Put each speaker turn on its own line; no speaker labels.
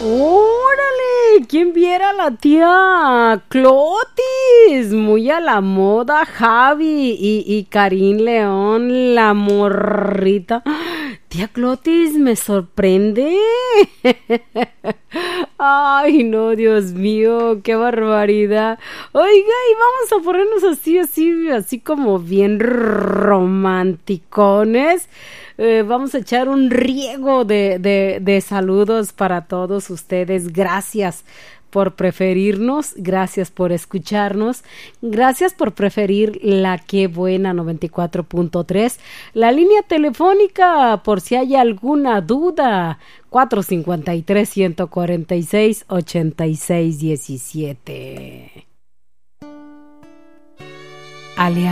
¡Órale! ¿Quién viera a la tía Clotis? Muy a la moda, Javi y Karin León, la morrita. Tía Clotis, me sorprende. Ay, no, Dios mío, qué barbaridad. Oiga, y vamos a ponernos así como bien romanticones. Vamos a echar un riego de saludos para todos ustedes. Gracias por preferirnos, gracias por escucharnos, gracias por preferir la Qué Buena 94.3, la línea telefónica por si hay alguna duda, 453-146-8617.